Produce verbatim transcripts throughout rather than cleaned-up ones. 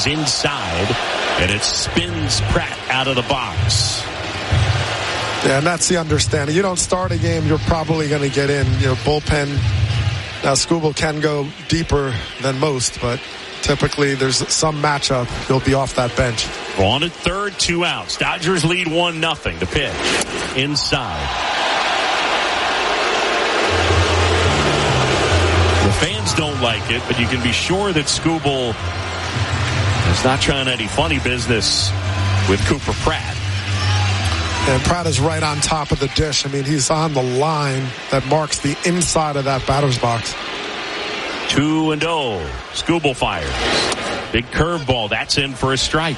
is inside, and it spins Pratt out of the box. Yeah, and that's the understanding. You don't start a game, you're probably going to get in. You know, bullpen. Now, Skubal can go deeper than most, but typically there's some matchup. He'll be off that bench. On at third, two outs. Dodgers lead one nothing. The pitch inside. The fans don't like it, but you can be sure that Skubal is not trying any funny business with Cooper Pratt. And Pratt is right on top of the dish. I mean, he's on the line that marks the inside of that batter's box. two and oh. Skubal fires. Big curveball. That's in for a strike.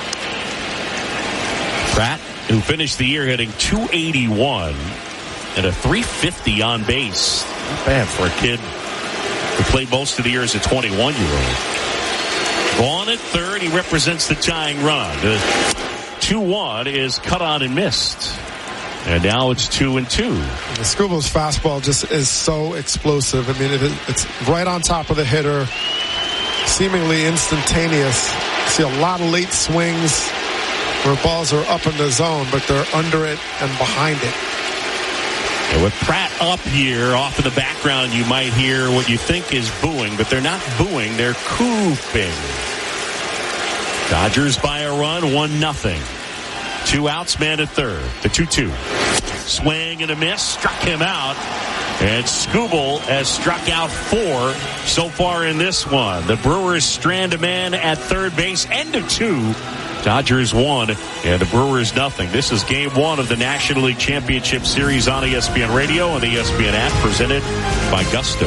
Pratt, who finished the year hitting two eighty-one and a three fifty on base. Not bad for a kid who played most of the year as a twenty-one-year-old. On at third, he represents the tying run. The two one is cut on and missed. And now it's two and two. The Skubal's fastball just is so explosive. I mean, it, it's right on top of the hitter, seemingly instantaneous. You see a lot of late swings where balls are up in the zone, but they're under it and behind it. And with Pratt up here, off in the background, you might hear what you think is booing, but they're not booing, they're cooping. Dodgers by a run, one nothing. Two outs, man at third. The two two. Swing and a miss, struck him out. And Skubal has struck out four so far in this one. The Brewers strand a man at third base. End of two. Dodgers one and the Brewers nothing. This is game one of the National League Championship Series on E S P N Radio and the E S P N app, presented by Gusto.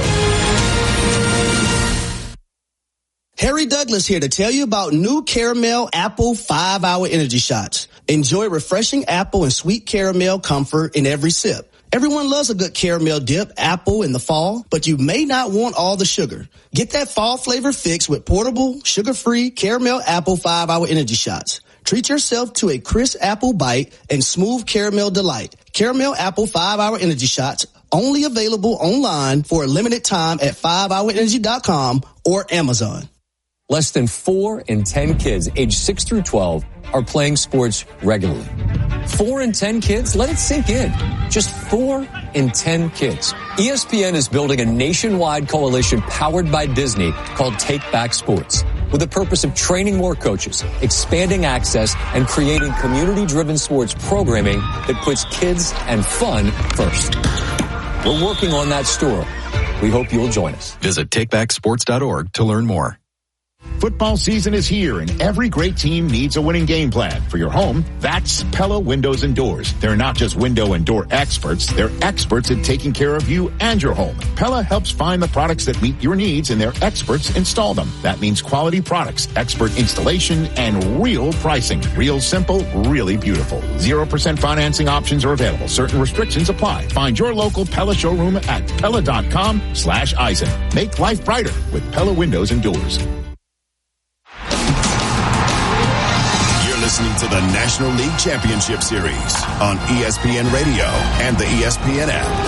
Harry Douglas here to tell you about new Caramel Apple five hour Energy Shots. Enjoy refreshing apple and sweet caramel comfort in every sip. Everyone loves a good caramel dip apple in the fall, but you may not want all the sugar. Get that fall flavor fix with portable, sugar-free Caramel Apple five hour Energy Shots. Treat yourself to a crisp apple bite and smooth caramel delight. Caramel Apple five hour Energy Shots, only available online for a limited time at five hour energy dot com or Amazon. Less than four in ten kids aged six through twelve are playing sports regularly. Four in ten kids? Let it sink in. Just four in ten kids. E S P N is building a nationwide coalition powered by Disney called Take Back Sports, with the purpose of training more coaches, expanding access, and creating community-driven sports programming that puts kids and fun first. We're working on that story. We hope you'll join us. Visit take back sports dot org to learn more. Football season is here, and every great team needs a winning game plan. For your home, that's Pella Windows and Doors. They're not just window and door experts, they're experts at taking care of you and your home. Pella helps find the products that meet your needs, and their experts install them. That means quality products, expert installation, and real pricing. Real simple, really beautiful. zero percent financing options are available. Certain restrictions apply. Find your local Pella showroom at Pella.com slash Eisen. Make life brighter with Pella Windows and Doors. Listening to the National League Championship Series on E S P N Radio and the E S P N app.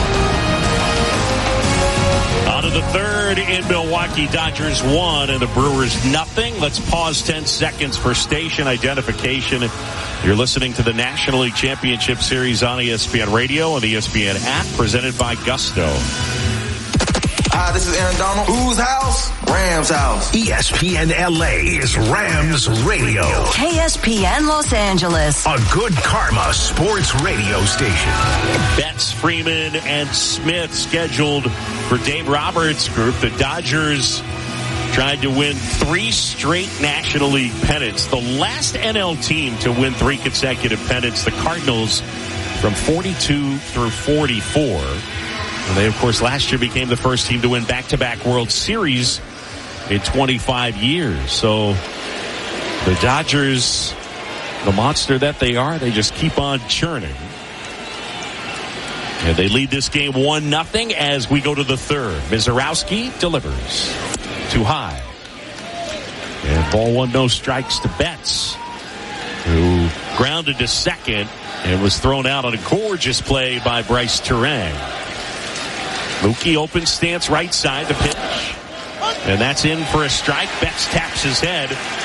On to the third in Milwaukee. Dodgers one and the Brewers nothing. Let's pause ten seconds for station identification. You're listening to the National League Championship Series on E S P N Radio and the E S P N app, presented by Gusto. Hi, this is Aaron Donald. Whose house? Rams house. E S P N L A is Rams Radio. K S P N Los Angeles. A good karma sports radio station. Betts, Freeman, and Smith scheduled for Dave Roberts' group. The Dodgers tried to win three straight National League pennants. The last N L team to win three consecutive pennants, the Cardinals, from forty-two through forty-four. And they, of course, last year became the first team to win back-to-back World Series in twenty-five years. So the Dodgers, the monster that they are, they just keep on churning. And they lead this game one nothing as we go to the third. Mizorowski delivers. Too high. And ball one, no strikes to Betts, who grounded to second and was thrown out on a gorgeous play by Bryce Turang. Mookie open stance right side, the pitch. And that's in for a strike. Betts taps his head.